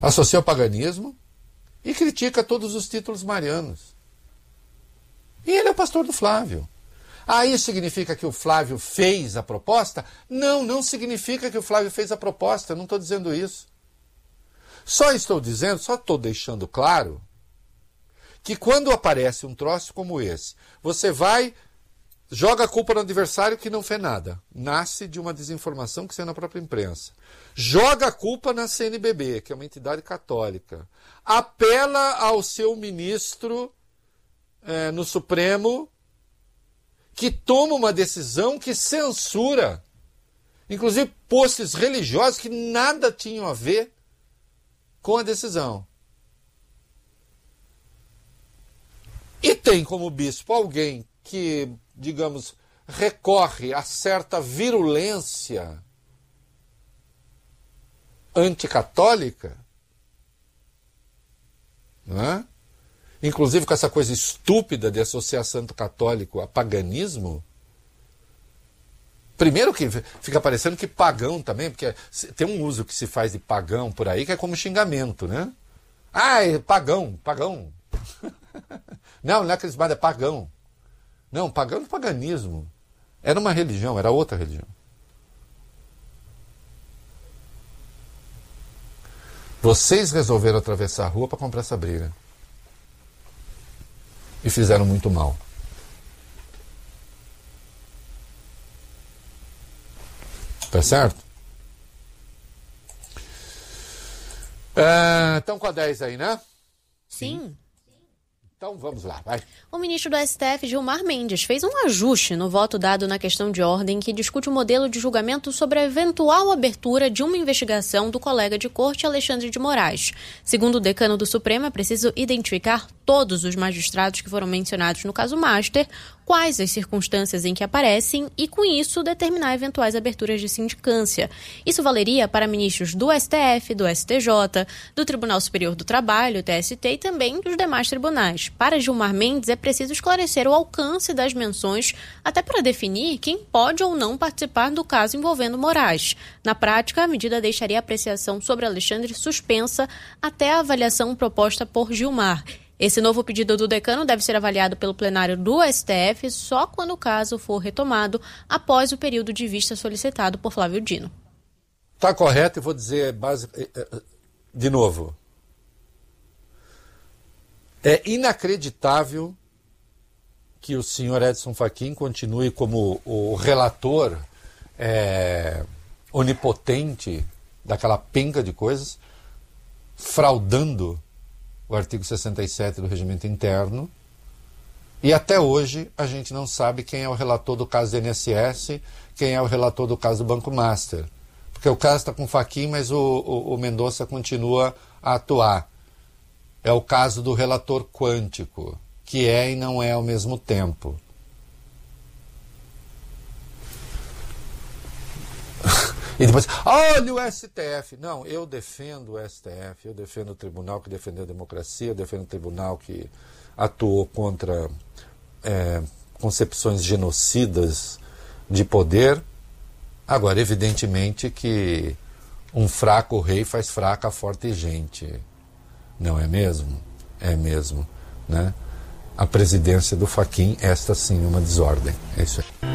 associa ao paganismo e critica todos os títulos marianos. E ele é o pastor do Flávio. Isso significa que o Flávio fez a proposta? Não, não significa que o Flávio fez a proposta, eu não estou dizendo isso. Só estou deixando claro que quando aparece um troço como esse, você joga a culpa no adversário que não fez nada. Nasce de uma desinformação que sai na própria imprensa. Joga a culpa na CNBB, que é uma entidade católica. Apela ao seu ministro no Supremo, que toma uma decisão que censura, inclusive posts religiosos que nada tinham a ver com a decisão. E tem como bispo alguém que, digamos, recorre a certa virulência anticatólica, não é? Inclusive com essa coisa estúpida de associar santo católico a paganismo. Primeiro que fica parecendo que pagão também, porque tem um uso que se faz de pagão por aí que é como xingamento, né? É pagão. Não é crismado, é pagão. Não, pagão é paganismo. Era uma religião, era outra religião. Vocês resolveram atravessar a rua para comprar essa briga. E fizeram muito mal. Tá certo? Então com a 10 aí, né? Sim. Então vamos lá, vai. O ministro do STF, Gilmar Mendes, fez um ajuste no voto dado na questão de ordem que discute o modelo de julgamento sobre a eventual abertura de uma investigação do colega de corte Alexandre de Moraes. Segundo o decano do Supremo, é preciso identificar todos os magistrados que foram mencionados no caso Master, quais as circunstâncias em que aparecem e, com isso, determinar eventuais aberturas de sindicância. Isso valeria para ministros do STF, do STJ, do Tribunal Superior do Trabalho, TST, e também dos demais tribunais. Para Gilmar Mendes, é preciso esclarecer o alcance das menções, até para definir quem pode ou não participar do caso envolvendo Moraes. Na prática, a medida deixaria a apreciação sobre Alexandre suspensa até a avaliação proposta por Gilmar. Esse novo pedido do decano deve ser avaliado pelo plenário do STF só quando o caso for retomado após o período de vista solicitado por Flávio Dino. Está correto, eu vou dizer de novo. É inacreditável que o senhor Edson Fachin continue como o relator onipotente daquela penca de coisas, fraudando o artigo 67 do regimento interno, e até hoje a gente não sabe quem é o relator do caso do INSS, quem é o relator do caso do Banco Master, porque o caso está com o Fachin, mas o Mendonça continua a atuar. É o caso do relator quântico, que é e não é ao mesmo tempo. E depois, olha o STF. Não, eu defendo o STF, eu defendo o tribunal que defendeu a democracia, eu defendo o tribunal que atuou contra concepções genocidas de poder. Agora, evidentemente que um fraco rei faz fraca a forte gente. Não é mesmo? É mesmo, né? A presidência do Fachin, esta sim, uma desordem. É isso aí.